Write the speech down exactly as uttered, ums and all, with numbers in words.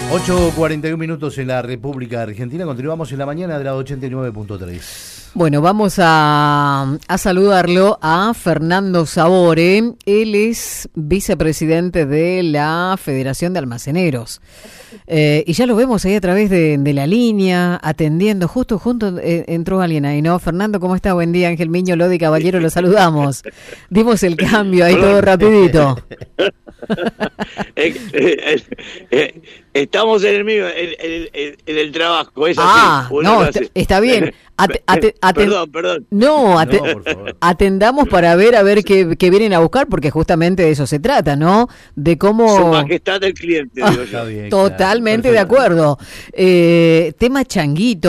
ocho cuarenta y uno minutos en la República Argentina. Continuamos en la mañana de la ochenta y nueve punto tres. Bueno, vamos a, a saludarlo a Fernando Sabore. Él es vicepresidente de la Federación de Almaceneros. Eh, y ya lo vemos ahí a través de, de la línea, atendiendo. Justo junto eh, entró alguien ahí, ¿no? Fernando, ¿cómo está? Buen día. Ángel Miño, Lodi Caballero, lo saludamos. Dimos el cambio ahí todo rapidito. eh, eh, eh, estamos en el mismo, en, en, en el trabajo. Es ah, así, no, está, está bien. At, at, at, perdón, perdón. No, at, no atendamos para ver a ver qué, qué vienen a buscar, porque justamente de eso se trata, ¿no? De cómo... Su majestad del cliente, digo yo. Totalmente claro, de acuerdo. Eh, tema changuito.